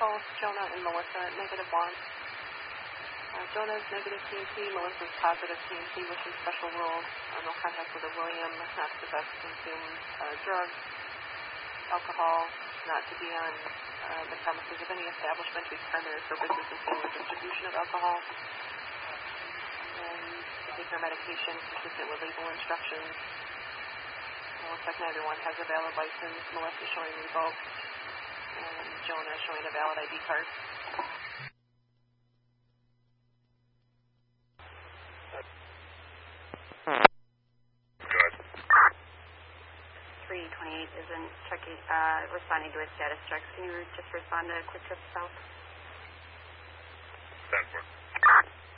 calls Jonah and Melissa at -1. Jonah's negative TNT, Melissa's positive TNT with some special rules. No contact with a William, not to possess consume drugs, alcohol, not to be on the premises of any establishment whose primary purpose is the sale or distribution of alcohol, and to take her medication consistent with legal instructions. It looks like neither one has a valid license. Melissa showing revoked, and Jonah showing a valid ID card. 328 isn't checking, responding to his status checks. Can you just respond to Quick Trip South?